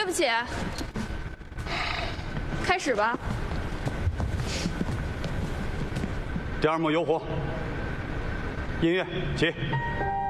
对不起，开始吧。 第2幕有火，音乐起。